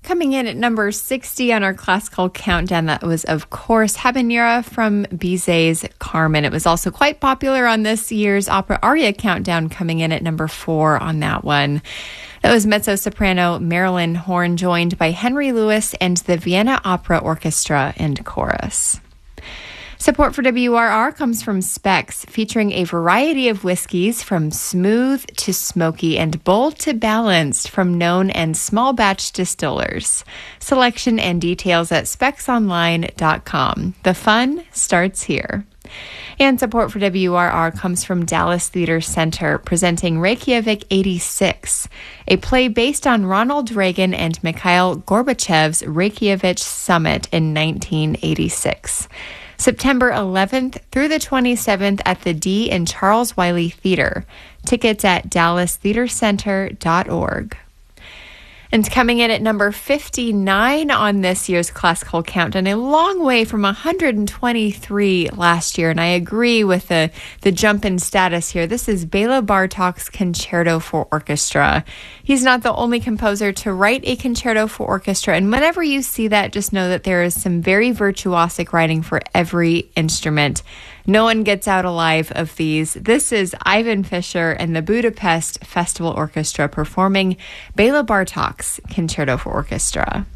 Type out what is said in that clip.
Coming in at number 60 on our classical countdown, that was, of course, Habanera from Bizet's Carmen. It was also quite popular on this year's opera aria countdown, coming in at number 4 on that one. That was mezzo-soprano Marilyn Horne, joined by Henry Lewis and the Vienna Opera Orchestra and Chorus. Support for WRR comes from Specs, featuring a variety of whiskeys from smooth to smoky and bold to balanced from known and small batch distillers. Selection and details at specsonline.com. The fun starts here. And support for WRR comes from Dallas Theater Center, presenting Reykjavik 86, a play based on Ronald Reagan and Mikhail Gorbachev's Reykjavik Summit in 1986. September 11th through the 27th at the D and Charles Wiley Theater. Tickets at dallastheatercenter.org. And coming in at number 59 on this year's classical countdown, a long way from 123 last year. And I agree with the jump in status here. This is Bela Bartok's Concerto for Orchestra. He's not the only composer to write a concerto for orchestra. And whenever you see that, just know that there is some very virtuosic writing for every instrument. No one gets out alive of these. This is Ivan Fischer and the Budapest Festival Orchestra performing Bela Bartok's Concerto for Orchestra.